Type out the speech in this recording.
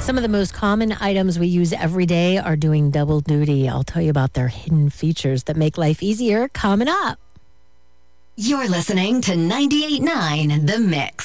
Some of the most common items we use every day are doing double duty. I'll tell you about their hidden features that make life easier coming up. You're listening to 98.9 The Mix.